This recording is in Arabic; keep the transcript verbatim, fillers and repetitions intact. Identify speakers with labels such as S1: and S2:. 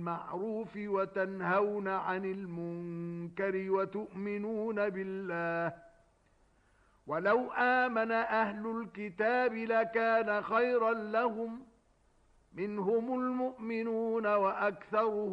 S1: بالمعروف وتنهون عن المنكر وتؤمنون بالله ولو آمن أهل الكتاب لكان خيرا لهم منهم المؤمنون وأكثرهم